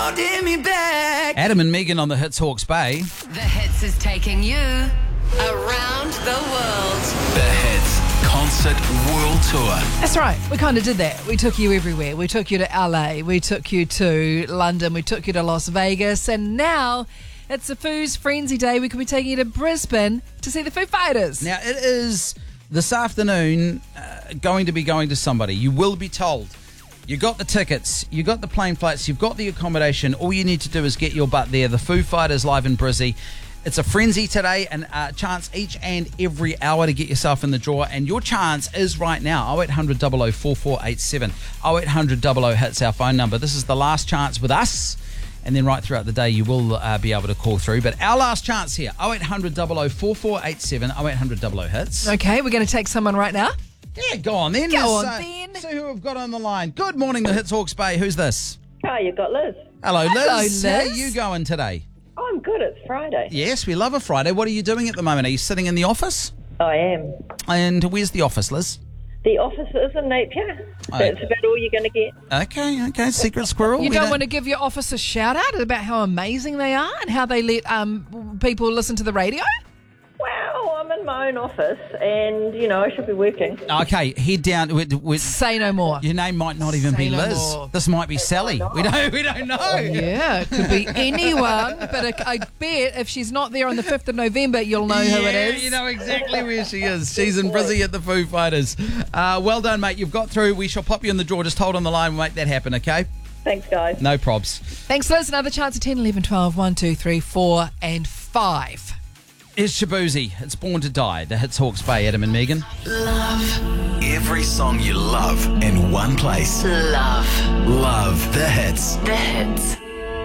holding me back. Adam and Megan on the Hits Hawke's Bay. The Hits is taking you around the world. The Hits Concert World Tour. That's right. We kind of did that. We took you everywhere. We took you to LA. We took you to London. We took you to Las Vegas. And now it's the Foo's Frenzy Day. We could be taking you to Brisbane to see the Foo Fighters. Now, it is this afternoon going to somebody. You will be told. You got the tickets, you got the plane flights, you've got the accommodation. All you need to do is get your butt there. The Foo Fighters live in Brizzy. It's a frenzy today, and a chance each and every hour to get yourself in the draw. And your chance is right now, 0800 00 4487. 0800 00 hits our phone number. This is the last chance with us. And then right throughout the day, you will be able to call through. But our last chance here, 0800 00 4487, 0800 00 hits. Okay, we're going to take someone right now. Yeah, go on then. Go Let's, on then. See who we've got on the line. Good morning, the Hits Hawke's Bay. Who's this? Hi, you've got Liz. Hello, Liz. Hello, Liz. How are you going today? I'm good, it's Friday. Yes, we love a Friday. What are you doing at the moment? Are you sitting in the office? I am. And where's the office, Liz? The office is in Napier. That's about all you're going to get. Okay. Secret squirrel. You We don't want to give your office a shout out about how amazing they are and how they let people listen to the radio? Well, I'm in my own office and, I should be working. Okay, head down. Say no more. Your name might not even be Say no Liz. more. This might be Sally. We don't know. Yeah, it could be anyone, but I bet if she's not there on the 5th of November, you'll know who it is. You know exactly where she is. She's in Brizzy at the Foo Fighters. Well done, mate. You've got through. We shall pop you in the draw. Just hold on the line. We'll make that happen, okay? Thanks, guys. No probs. Thanks, Liz. Another chance at 10, 11, 12, 1, 2, 3, 4, and 5. It's Shabuzi. It's Born to Die. The Hits Hawke's Bay, Adam and Megan. Love. Every song you love in one place. Love. Love the Hits. The Hits.